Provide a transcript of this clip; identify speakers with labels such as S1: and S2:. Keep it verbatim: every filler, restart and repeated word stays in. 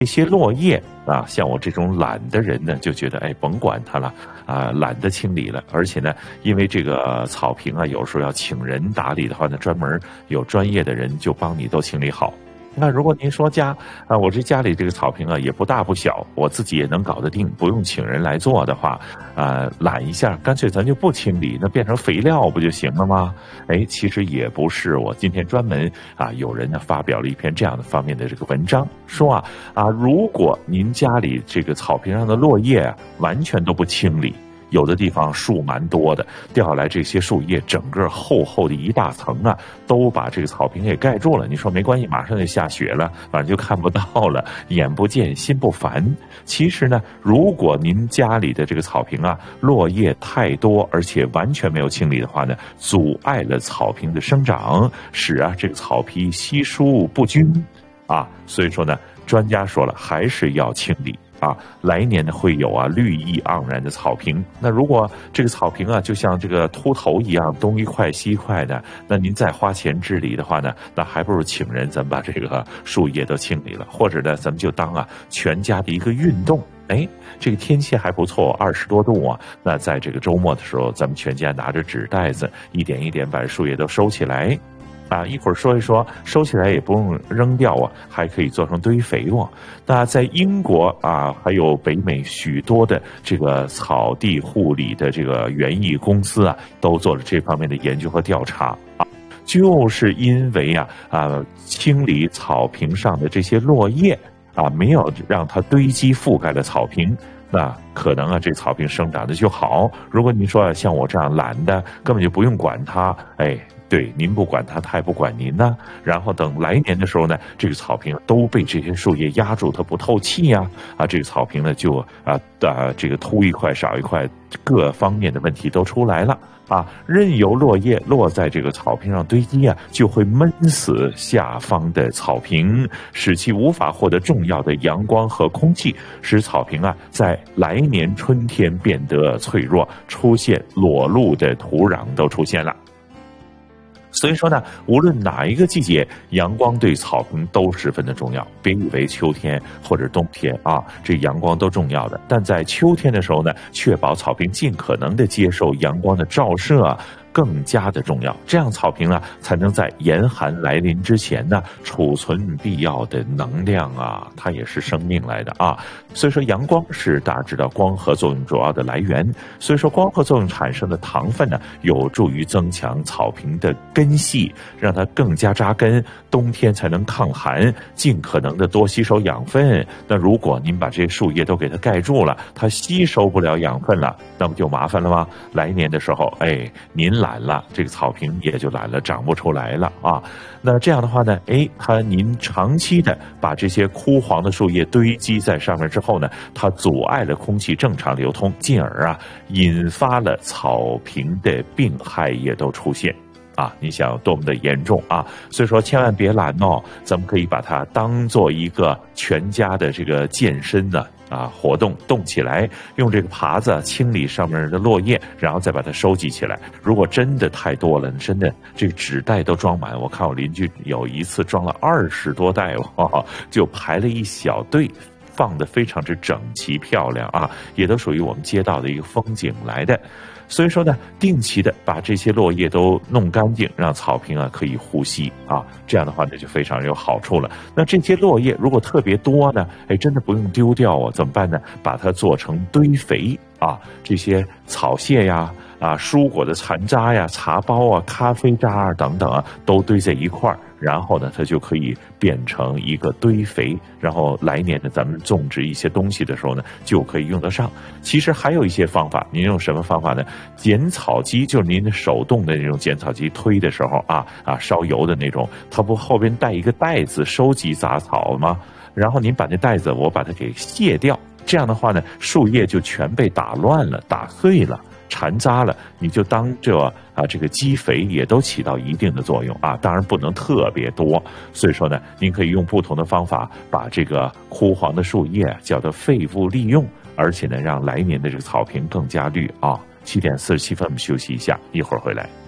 S1: 这些落叶啊，像我这种懒的人呢，就觉得哎，甭管它了啊，懒得清理了。而且呢，因为这个草坪啊，有时候要请人打理的话呢，专门有专业的人就帮你都清理好。那如果您说家啊，我这家里这个草坪啊也不大不小，我自己也能搞得定，不用请人来做的话，啊，懒一下，干脆咱就不清理，那变成肥料不就行了吗？哎，其实也不是。我今天专门啊，有人呢发表了一篇这样的方面的这个文章，说啊啊，如果您家里这个草坪上的落叶啊，完全都不清理。有的地方树蛮多的，掉下来这些树叶，整个厚厚的一大层啊，都把这个草坪给盖住了。你说没关系，马上就下雪了，反正就看不到了，眼不见心不烦。其实呢，如果您家里的这个草坪啊，落叶太多，而且完全没有清理的话呢，阻碍了草坪的生长，使啊这个草皮稀疏不均啊。所以说呢，专家说了，还是要清理。啊，来年呢会有啊绿意盎然的草坪。那如果这个草坪啊就像这个秃头一样东一块西一块的，那您再花钱治理的话呢，那还不如请人咱们把这个树叶都清理了，或者呢咱们就当啊全家的一个运动。哎，这个天气还不错，二十多度啊。那在这个周末的时候，咱们全家拿着纸袋子，一点一点把树叶都收起来。啊，一会儿说一说，收起来也不用扔掉啊，还可以做成堆肥沃。那在英国啊，还有北美许多的这个草地护理的这个园艺公司啊，都做了这方面的研究和调查啊，就是因为啊啊清理草坪上的这些落叶啊，没有让它堆积覆盖了草坪。那可能啊，这草坪生长的就好。如果您说像我这样懒的，根本就不用管它，哎。对，您不管它，它也不管您呢。然后等来年的时候呢，这个草坪都被这些树叶压住，它不透气呀、啊，啊，这个草坪呢就啊啊这个秃一块少一块，各方面的问题都出来了啊。任由落叶落在这个草坪上堆积啊，就会闷死下方的草坪，使其无法获得重要的阳光和空气，使草坪啊在来年春天变得脆弱，出现裸露的土壤都出现了。所以说呢，无论哪一个季节，阳光对草坪都十分的重要。别以为秋天或者冬天啊，这阳光都重要的，但在秋天的时候呢，确保草坪尽可能的接受阳光的照射啊，更加的重要。这样草坪呢，才能在严寒来临之前呢，储存必要的能量啊，它也是生命来的啊。所以说，阳光是大家知道光合作用主要的来源。所以说，光合作用产生的糖分呢，有助于增强草坪的根系，让它更加扎根，冬天才能抗寒，尽可能的多吸收养分。那如果您把这些树叶都给它盖住了，它吸收不了养分了，那不就麻烦了吗？来年的时候，哎，您懒了，这个草坪也就懒了，长不出来了啊。那这样的话呢，哎，它您长期的把这些枯黄的树叶堆积在上面之后呢，它阻碍了空气正常流通，进而啊，引发了草坪的病害也都出现。啊，你想多么的严重啊！所以说千万别懒哦，咱们可以把它当做一个全家的这个健身的啊活动，动起来，用这个耙子清理上面的落叶，然后再把它收集起来。如果真的太多了，真的这个纸袋都装满，我看我邻居有一次装了二十多袋哦，就排了一小队。放得非常之整齐漂亮啊，也都属于我们街道的一个风景来的。所以说呢，定期的把这些落叶都弄干净，让草坪啊可以呼吸啊，这样的话呢就非常有好处了。那这些落叶如果特别多呢，哎，真的不用丢掉啊，怎么办呢？把它做成堆肥啊，这些草屑呀、啊蔬果的残渣呀、茶包啊、咖啡渣啊等等啊，都堆在一块儿。然后呢，它就可以变成一个堆肥，然后来年呢，咱们种植一些东西的时候呢，就可以用得上。其实还有一些方法，您用什么方法呢？剪草机，就是您的手动的那种剪草机推的时候啊啊烧油的那种，它不后边带一个袋子收集杂草吗？然后您把那袋子我把它给卸掉，这样的话呢，树叶就全被打乱了、打碎了。残渣了，你就当这啊这个基肥也都起到一定的作用啊，当然不能特别多。所以说呢，您可以用不同的方法把这个枯黄的树叶叫做废物利用，而且呢，让来年的这个草坪更加绿啊。七点四十七分，我们休息一下，一会儿回来。